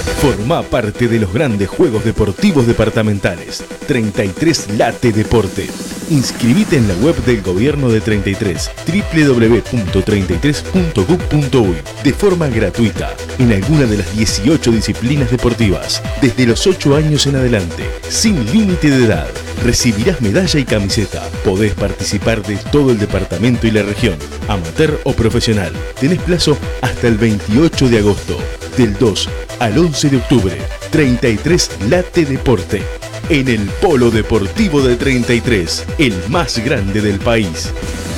Forma parte de los grandes juegos deportivos departamentales. 33 Late Deporte. Inscribite en la web del Gobierno de 33, www.33.gov.uy, de forma gratuita, en alguna de las 18 disciplinas deportivas, desde los 8 años en adelante, sin límite de edad. Recibirás medalla y camiseta. Podés participar de todo el departamento y la región, amateur o profesional. Tenés plazo hasta el 28 de agosto, del 2 al 11 de octubre. 33 Late Deporte. En el Polo Deportivo de 33, el más grande del país.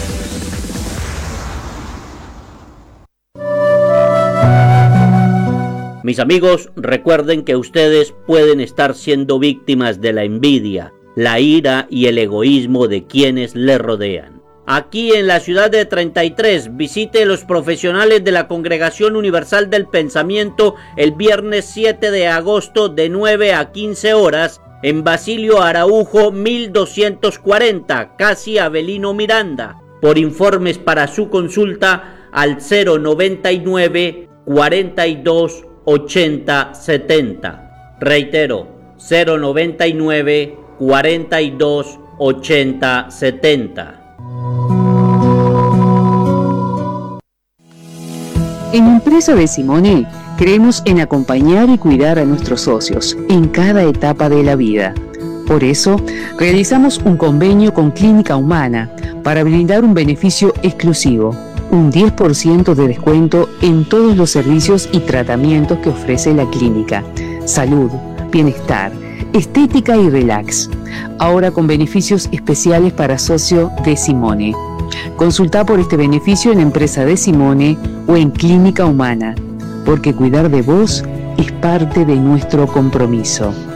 Mis amigos, recuerden que ustedes pueden estar siendo víctimas de la envidia, la ira y el egoísmo de quienes les rodean. Aquí en la ciudad de 33, visite los profesionales de la Congregación Universal del Pensamiento el viernes 7 de agosto de 9 a 15 horas en Basilio Araujo 1240, casi Avelino Miranda. Por informes para su consulta al 099 42 80 70. Reitero, 099 42 80 70. En Empresa de Simone creemos en acompañar y cuidar a nuestros socios en cada etapa de la vida. Por eso, realizamos un convenio con Clínica Humana para brindar un beneficio exclusivo, un 10% de descuento en todos los servicios y tratamientos que ofrece la clínica. Salud, bienestar, estética y relax. Ahora con beneficios especiales para socio de Simone. Consulta por este beneficio en Empresa de Simone o en Clínica Humana, porque cuidar de vos es parte de nuestro compromiso.